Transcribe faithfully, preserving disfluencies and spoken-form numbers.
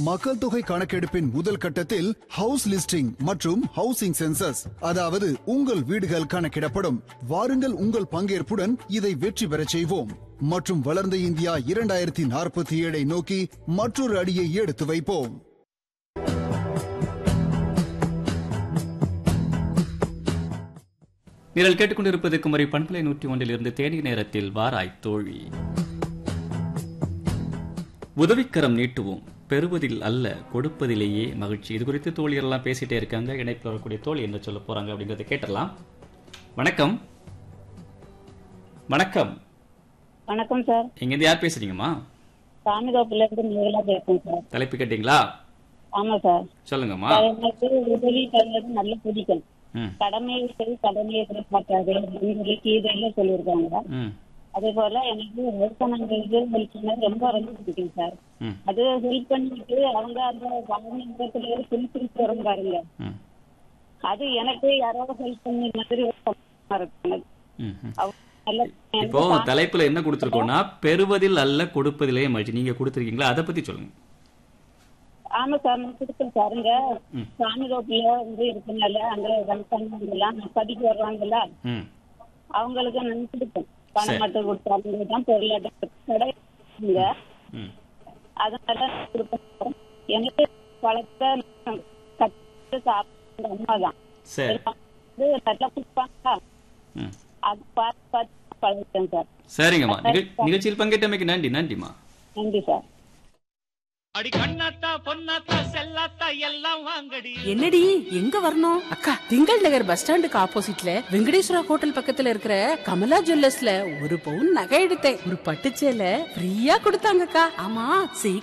மக்கள் தொகை கணக்கெடுப்பின் முதல் கட்டத்தில் ஹவுஸ் லிஸ்டிங் மற்றும் ஹவுசிங் சென்சஸ், அதாவது உங்கள் வீடுகள் கணக்கிடப்படும். வாருங்கள், உங்கள் பங்கேற்புடன் இதை வெற்றி பெறச் செய்வோம் மற்றும் வளர்ந்த இந்தியா இரண்டாயிரத்தி நாற்பத்தி ஏழை நோக்கி மற்றொரு அடியை எடுத்து வைப்போம். நீங்கள் கேட்டுக்கொண்டிருப்பது குமரி பண்பலை நூற்றி ஒன்றில் இருந்து தேனி நேரத்தில் வாராய் தோழி. உதவிக்கரம் நீட்டுவோம், பெறுவதில் அல்ல கொடுப்பதிலேயே மகிழ்ச்சி. இது குறித்து தோழியர் எல்லாம் பேசிட்டே இருக்காங்க. இணைப்பில் வரக்கூடிய தோழி என்ன சொல்ல போறாங்க அப்படிங்கறத கேட்டலாம். வணக்கம். வணக்கம். வணக்கம் சார். இங்க இருந்து யார் பேசுறீங்கம்மா? சாமிதோப்புல இருந்து நீங்களா பேசுறேன் சார். தலைப்பு கேட்டீங்களா? ஆமா சார். சொல்லுங்கம்மா. எனக்கு உதவி தருவது நல்ல பிடிக்கும். கடமையை செய்து கடமையை எதிர்பார்க்காது அப்படின்னு கீதையில சொல்லியிருக்காங்க. அதே போல எனக்கு ஒருத்தனங்களுக்கு ஹெல்ப் பண்ணது ரொம்ப ரொம்ப பிடிக்கும் சார். அது ஹெல்ப் பண்ணிட்டு அவங்க அந்த வாழ்நிலத்துல குறிப்பிட்டு வரும் பாருங்க, அது எனக்கு யாராவது ஹெல்ப் பண்ணி மாதிரி இப்போ தலைப்புல என்ன கொடுத்திருக்கோம்னா, பெறுவதில் அல்ல கொடுப்பதிலே மகிழ்ச்சி. நீங்க கொடுத்திருக்கீங்களா, அதை பத்தி சொல்லுங்க. ஆமா சார், நான் கொடுத்தேன் சாருங்க. சாமி ரோட்ல வந்து இருக்கனால அங்க வயசானவங்கலாம் படிக்க வர்றாங்கல்ல, அவங்களுக்கு நான் கொடுப்பேன். பணம் மட்டும் கொடுத்தாங்க தான் பொருளாதார கிடையாதுங்க. அதனால கொடுப்பேன். எனக்கு பழத்தை கட்டு சாப்பிட்ட அம்மா தான் நல்லா கொடுப்பாங்க. அது பார்த்து பார்த்து பழகிட்டேன் சார். சரிங்கம்மா, நிகழ்ச்சியில் பங்கேற்றமைக்கு நன்றி. நன்றிம்மா. நன்றி சார். அடி கண்ணாத்தா பொன்னாத்தா செல்லாத்தா எல்லாம் வாங்கடி. என்னடி எங்க வரணும்? அக்கா, திங்கள் நகர் பஸ் ஸ்டாண்டுக்கு ஆப்போசிட்ல வெங்கடேஸ்வரா ஹோட்டல் பக்கத்துல இருக்கிற கமலா ஜுவல்லர்ஸ்ல ஒரு பவுன் நகை எடுத்தேன். ஒரு பட்டுச்சேலை ஃப்ரீயா கொடுத்தாங்கக்கா. ஆமா,